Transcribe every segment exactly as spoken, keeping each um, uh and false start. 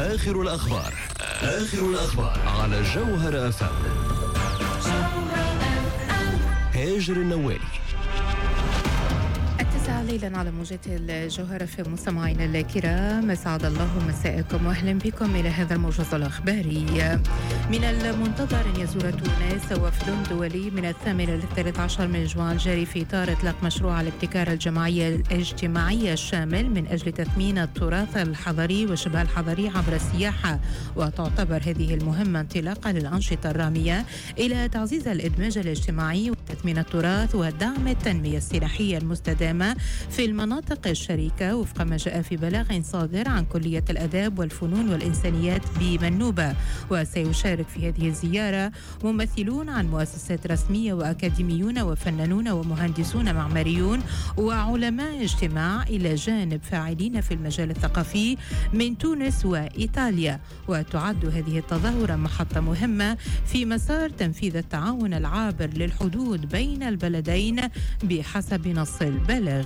آخر الأخبار آخر الأخبار على جوهر أف أم. هاجر النوالي. التاسعة ليلا على موجات الجوهرة في مستمعينا الكرام، أسعد الله مساءكم وأهلا بكم إلى هذا الموجز الأخباري. من المنتظر أن يزور تونس وفد دولي من الثامن للثالث عشر من جوان الجاري في إطار إطلاق مشروع الابتكار الجماعي الاجتماعي الشامل من أجل تثمين التراث الحضري والشبه الحضري عبر السياحة. وتعتبر هذه المهمة انطلاقا للأنشطة الرامية إلى تعزيز الإدماج الاجتماعي وتثمين التراث ودعم التنمية السياحية المستدامة في المناطق الشريكة، وفق ما جاء في بلاغ صادر عن كلية الآداب والفنون والإنسانيات بمنوبة. وسيشارك في هذه الزيارة ممثلون عن مؤسسات رسمية وأكاديميون وفنانون ومهندسون معماريون وعلماء اجتماع، إلى جانب فاعلين في المجال الثقافي من تونس وإيطاليا. وتعد هذه التظاهرة محطة مهمة في مسار تنفيذ التعاون العابر للحدود بين البلدين بحسب نص البلاغ.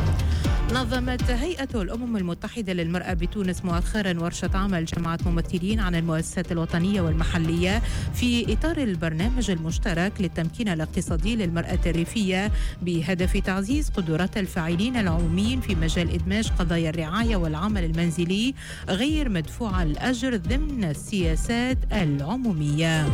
نظمت هيئة الأمم المتحدة للمرأة بتونس مؤخرا ورشة عمل جمعت ممثلين عن المؤسسات الوطنية والمحلية في إطار البرنامج المشترك للتمكين الاقتصادي للمرأة الريفية، بهدف تعزيز قدرات الفاعلين العموميين في مجال إدماج قضايا الرعاية والعمل المنزلي غير مدفوع الأجر ضمن السياسات العمومية.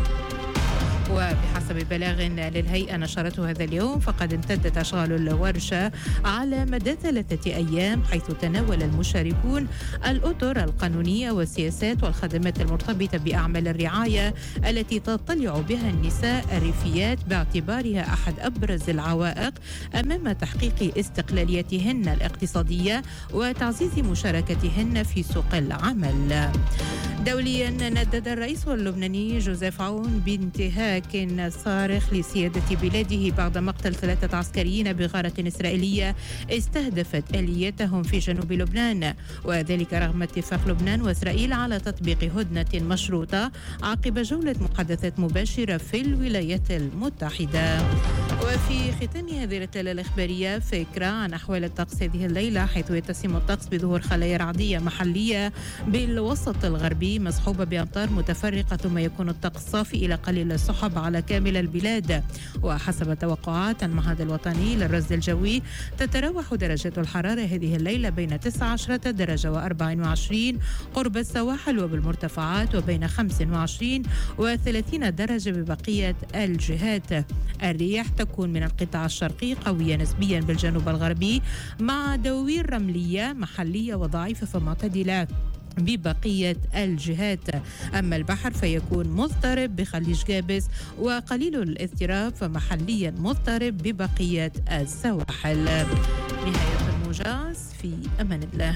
وبحسب بلاغ للهيئة نشرته هذا اليوم، فقد امتدت أشغال الورشة على مدى ثلاثة أيام، حيث تناول المشاركون الأطر القانونية والسياسات والخدمات المرتبطة بأعمال الرعاية التي تطلع بها النساء الريفيات باعتبارها أحد أبرز العوائق أمام تحقيق استقلاليتهن الاقتصادية وتعزيز مشاركتهن في سوق العمل. دوليا، ندد الرئيس اللبناني جوزيف عون بانتهاك صارخ لسيادة بلاده بعد مقتل ثلاثة عسكريين بغارة إسرائيلية استهدفت آليتهم في جنوب لبنان، وذلك رغم اتفاق لبنان وإسرائيل على تطبيق هدنة مشروطة عقب جولة محادثات مباشرة في الولايات المتحدة. وفي ختام هذه الرسالة الإخبارية فكرة عن أحوال الطقس هذه الليلة، حيث يتسم الطقس بظهور خلايا رعدية محلية بالوسط الغربي مصحوبة بأمطار متفرقة، ثم يكون الطقس صافي إلى قليل السحب على كامل البلاد. وحسب توقعات المعهد الوطني للرصد الجوي تتراوح درجات الحرارة هذه الليلة بين تسعة عشر درجة وأربعة وعشرين قرب السواحل وبالمرتفعات، وبين خمسة وعشرين وثلاثين درجة ببقية الجهات. الرياح تكون من القطاع الشرقي قوية نسبيا بالجنوب الغربي، مع دوير رملية محلية وضعيفة فمعتدلة ببقية الجهات. أما البحر فيكون مضطرب بخليج جابس وقليل الاضطراب، فمحليا مضطرب ببقية السواحل. نهاية الموجز، في أمان الله.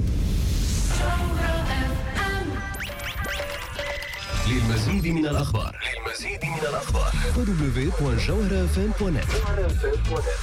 للمزيد من الأخبار للمزيد من الأخبار دبليو دبليو دوت جوهر اف ام دوت نت.